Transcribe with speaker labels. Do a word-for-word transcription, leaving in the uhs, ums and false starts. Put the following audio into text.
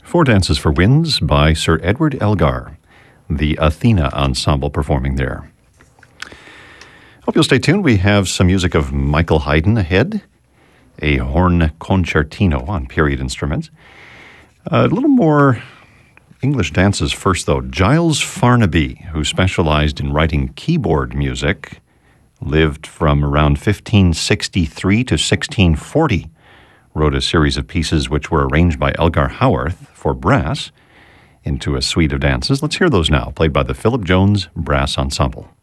Speaker 1: Four Dances for Winds by Sir Edward Elgar, the Athena Ensemble performing there. Hope you'll stay tuned. We have some music of Michael Haydn ahead, a horn concertino on period instruments. A little more English dances first, though. Giles Farnaby, who specialized in writing keyboard music, lived from around fifteen sixty-three to sixteen forty, wrote a series of pieces which were arranged by Elgar Howarth for brass into a suite of dances. Let's hear those now, played by the Philip Jones Brass Ensemble.